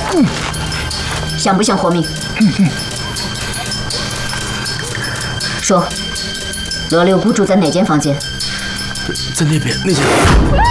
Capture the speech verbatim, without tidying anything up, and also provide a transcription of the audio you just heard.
想不想活命？说，罗六姑住在哪间房间？ 在那边那间。